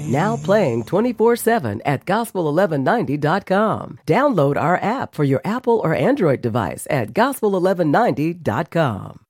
Now playing 24/7 at gospel1190.com. Download our app for your Apple or Android device at gospel1190.com.